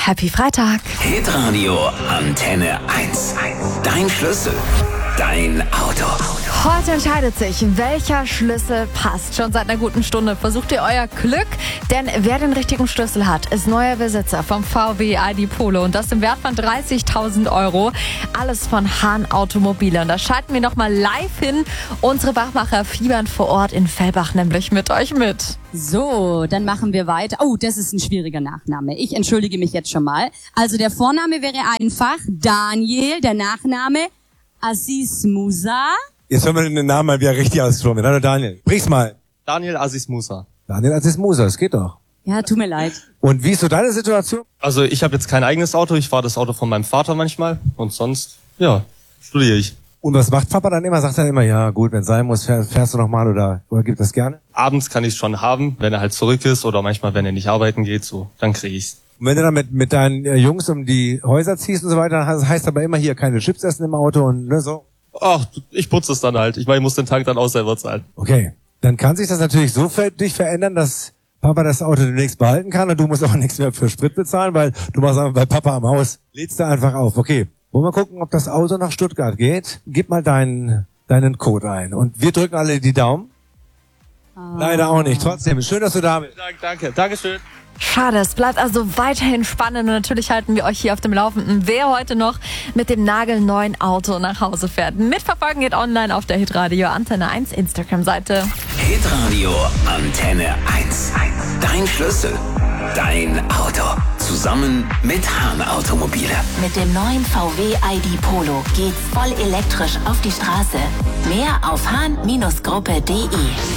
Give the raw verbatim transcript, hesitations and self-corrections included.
Happy Freitag. Hitradio Antenne eins. Dein Schlüssel, dein Auto. Heute entscheidet sich, welcher Schlüssel passt. Schon seit einer guten Stunde versucht ihr euer Glück, denn wer den richtigen Schlüssel hat, ist neuer Besitzer vom V W I D Polo und das im Wert von dreißigtausend Euro. Alles von Hahn Automobile. Und da schalten wir nochmal live hin. Unsere Wachmacher fiebern vor Ort in Fellbach nämlich mit euch mit. So, dann machen wir weiter. Oh, das ist ein schwieriger Nachname. Ich entschuldige mich jetzt schon mal. Also der Vorname wäre einfach Daniel, der Nachname Aziz Musa. Jetzt hören wir den Namen mal wieder richtig ausgesprochen. Hallo Daniel. Sprich's mal. Daniel Aziz Musa. Daniel Aziz Musa, das geht doch. Ja, tut mir leid. Und wie ist so deine Situation? Also ich habe jetzt kein eigenes Auto, ich fahre das Auto von meinem Vater manchmal und sonst, ja, studiere ich. Und was macht Papa dann immer? Sagt er immer, ja gut, wenn sein muss, fährst, fährst du nochmal oder, oder gibt das gerne? Abends kann ich es schon haben, wenn er halt zurück ist oder manchmal, wenn er nicht arbeiten geht, so, dann kriege ich's. Und wenn du dann mit, mit deinen äh, Jungs um die Häuser ziehst und so weiter, das heißt aber immer hier keine Chips essen im Auto und ne, so? Ach, ich putze es dann halt. Ich meine, ich muss den Tank dann auch selber zahlen. Okay, dann kann sich das natürlich so für dich verändern, dass Papa das Auto demnächst behalten kann und du musst auch nichts mehr für Sprit bezahlen, weil du machst einfach bei Papa am Haus, lädst du einfach auf. Okay, wollen wir gucken, ob das Auto nach Stuttgart geht? Gib mal deinen, deinen Code ein und wir drücken alle die Daumen. Ah. Leider auch nicht. Trotzdem, schön, dass du da bist. Danke, danke, Dankeschön. Schade, es bleibt also weiterhin spannend und natürlich halten wir euch hier auf dem Laufenden, wer heute noch mit dem nagelneuen Auto nach Hause fährt. Mitverfolgen geht online auf der Hitradio Antenne eins Instagram-Seite. Hitradio Antenne eins. Dein Schlüssel, dein Auto. Zusammen mit Hahn Automobile. Mit dem neuen V W I D Polo geht's voll elektrisch auf die Straße. Mehr auf hahn Gruppe punkt de.